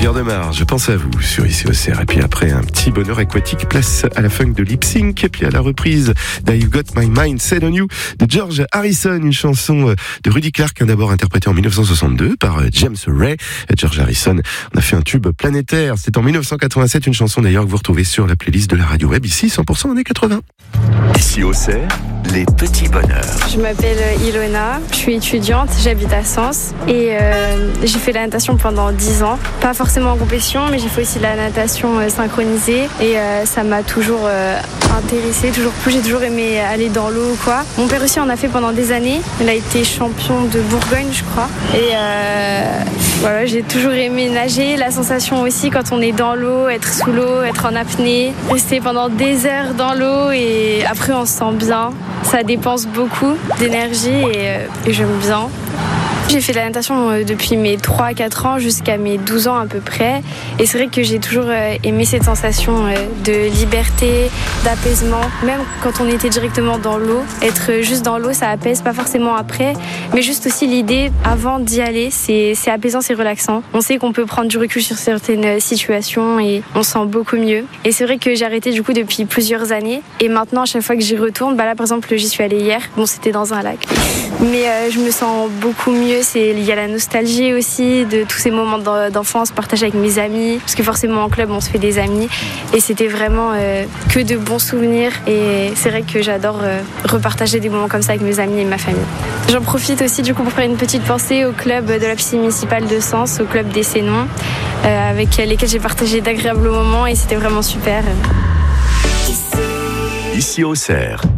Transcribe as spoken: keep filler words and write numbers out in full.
Pierre Demar, je pense à vous sur Ici au C R. Et puis après un petit bonheur aquatique, place à la funk de Lip Sync. Et puis à la reprise d'I Got My Mind Set on You de George Harrison, une chanson de Rudy Clark, d'abord interprétée en dix-neuf cent soixante-deux par James Ray. George Harrison, on a fait un tube planétaire. C'est en dix-neuf cent quatre-vingt-sept, une chanson d'ailleurs que vous retrouvez sur la playlist de la radio web ici, cent pour cent années quatre-vingts. Ici au C R, les petits bonheurs. Je m'appelle Ilona, je suis étudiante, j'habite à Sens et euh, j'ai fait la natation pendant dix ans. Pas forcément en compétition, mais j'ai fait aussi la natation euh, synchronisée et euh, ça m'a toujours euh, intéressée, toujours plus. J'ai toujours aimé aller dans l'eau ou quoi. Mon père aussi en a fait pendant des années. Il a été champion de Bourgogne, je crois. Et euh, voilà, j'ai toujours aimé nager. La sensation aussi quand on est dans l'eau, être sous l'eau, être en apnée, rester pendant des heures dans l'eau et après on se sent bien. Ça dépense beaucoup d'énergie et, euh, et j'aime bien. J'ai fait de la natation depuis mes trois à quatre ans jusqu'à mes douze ans à peu près. Et c'est vrai que j'ai toujours aimé cette sensation de liberté, d'apaisement. Même quand on était directement dans l'eau, être juste dans l'eau, ça apaise, pas forcément après. Mais juste aussi l'idée, avant d'y aller, c'est, c'est apaisant, c'est relaxant. On sait qu'on peut prendre du recul sur certaines situations et on se sent beaucoup mieux. Et c'est vrai que j'ai arrêté du coup depuis plusieurs années. Et maintenant, à chaque fois que j'y retourne, bah là par exemple, j'y suis allée hier. Bon, c'était dans un lac. Mais euh, je me sens beaucoup mieux. C'est, il y a la nostalgie aussi de tous ces moments d'enfance partagés avec mes amis, parce que forcément en club on se fait des amis et c'était vraiment euh, que de bons souvenirs et c'est vrai que j'adore euh, repartager des moments comme ça avec mes amis et ma famille. J'en profite aussi du coup pour faire une petite pensée au club de la piscine municipale de Sens, au club des Sénons, euh, avec lesquels j'ai partagé d'agréables moments et c'était vraiment super. Ici au C R.